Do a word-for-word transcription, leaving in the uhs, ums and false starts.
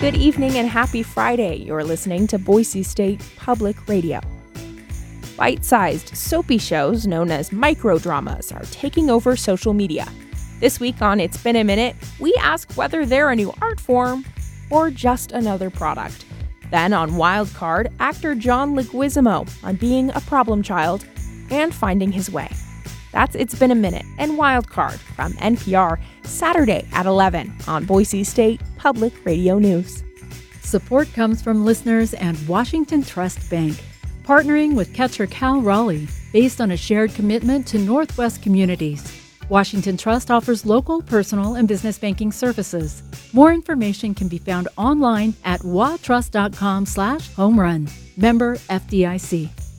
Good evening and happy Friday. You're listening to Boise State Public Radio. Bite-sized, soapy shows known as microdramas are taking over social media. This week on It's Been a Minute, we ask whether they're a new art form or just another product. Then on Wild Card, actor John Leguizamo on being a problem child and finding his way. That's It's Been a Minute and Wild Card from N P R, Saturday at eleven on Boise State Public Radio News. Support comes from listeners and Washington Trust Bank, partnering with Catcher Cal Raleigh based on a shared commitment to Northwest communities. Washington Trust offers local, personal, and business banking services. More information can be found online at watrust.com slash home run. Member F D I C.